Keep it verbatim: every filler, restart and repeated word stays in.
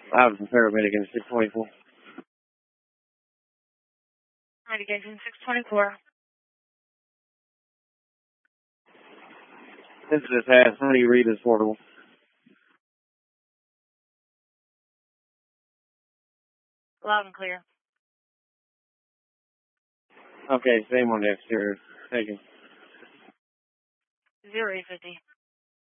I was a paramedic in six twenty-four. Medication six twenty-four. This is has honey Rita's portable. Loud and clear. Okay, same on the exterior. Thank you. Zero eight fifty.